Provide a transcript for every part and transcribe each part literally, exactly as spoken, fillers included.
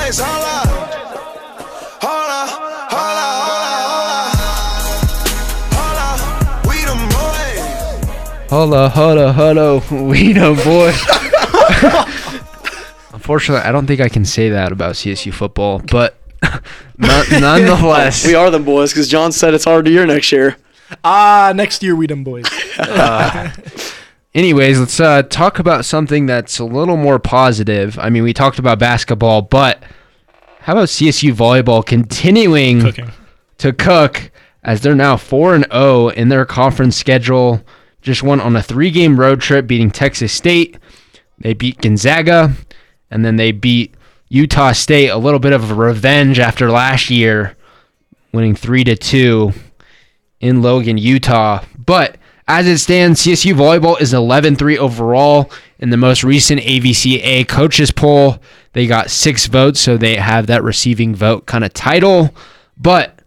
boys, holla. Holla, holla, holla, holla. We them boys. Holla, holla, holla. We them boys. Unfortunately, I don't think I can say that about C S U football, but None, nonetheless, we are them boys because John said it's already year next year. Ah, next year we them boys. uh, anyways, let's uh, talk about something that's a little more positive. I mean, we talked about basketball, but how about C S U volleyball continuing Cooking. to cook as they're now four and zero in their conference schedule? Just went on a three-game road trip, beating Texas State. They beat Gonzaga, and then they beat Utah State, a little bit of a revenge after last year, winning three to two in Logan, Utah. But as it stands, C S U volleyball is eleven three overall in the most recent A V C A coaches poll. They got six votes, so they have that receiving vote kind of title. But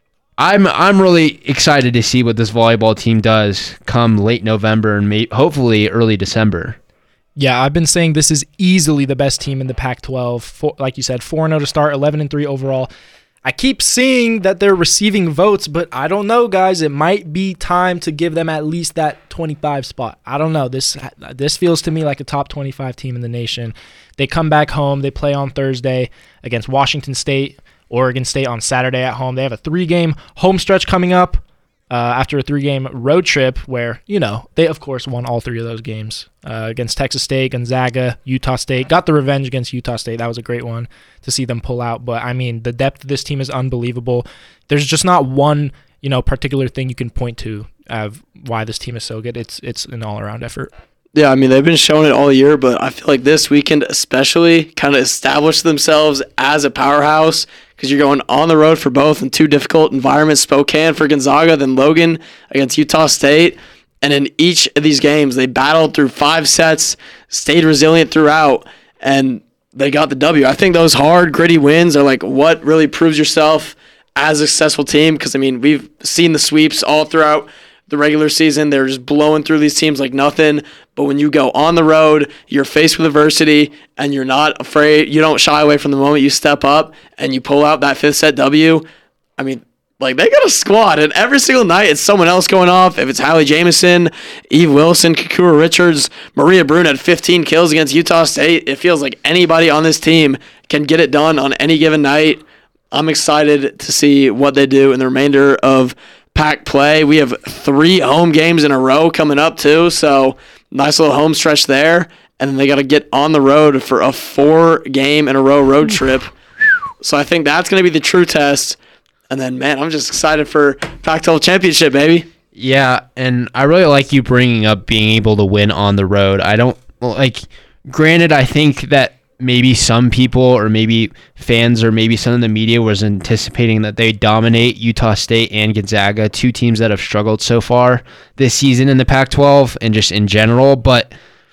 I'm I'm really excited to see what this volleyball team does come late November and may, hopefully early December. Yeah, I've been saying this is easily the best team in the Pac twelve. Four, like you said, four and oh to start, eleven and three overall. I keep seeing that they're receiving votes, but I don't know, guys. It might be time to give them at least that twenty-five spot. I don't know. This this feels to me like a top twenty-five team in the nation. They come back home. They play on Thursday against Washington State, Oregon State on Saturday at home. They have a three-game home stretch coming up. Uh, after a three-game road trip where, you know, they, of course, won all three of those games uh, against Texas State, Gonzaga, Utah State. Got the revenge against Utah State. That was a great one to see them pull out. But, I mean, the depth of this team is unbelievable. There's just not one, you know, particular thing you can point to of why this team is so good. It's it's an all-around effort. Yeah, I mean, they've been showing it all year, but I feel like this weekend especially kind of established themselves as a powerhouse because you're going on the road for both in two difficult environments, Spokane for Gonzaga, then Logan against Utah State. And in each of these games, they battled through five sets, stayed resilient throughout, and they got the W. I think those hard, gritty wins are like what really proves yourself as a successful team because, I mean, we've seen the sweeps all throughout the regular season. They're just blowing through these teams like nothing. But when you go on the road, you're faced with adversity, and you're not afraid. You don't shy away from the moment you step up and you pull out that fifth set W. I mean, like, they got a squad, and every single night it's someone else going off. If it's Hallie Jameson, Eve Wilson, Kakura Richards, Maria Brune had fifteen kills against Utah State. It feels like anybody on this team can get it done on any given night. I'm excited to see what they do in the remainder of Pac play. We have three home games in a row coming up too, so nice little home stretch there. And then they got to get on the road for a four game in a row road trip. So I think that's going to be the true test. And then, man, I'm just excited for Pac twelve championship, baby. Yeah, and I really like you bringing up being able to win on the road. I don't, like, granted, I think that maybe some people or maybe fans or maybe some of the media was anticipating that they dominate Utah State and Gonzaga, two teams that have struggled so far this season in the Pac twelve and just in general. But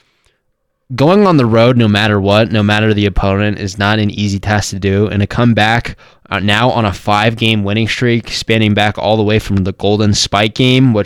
going on the road, no matter what, no matter the opponent, is not an easy task to do. And to come back uh, now on a five-game winning streak, spanning back all the way from the Golden Spike game, which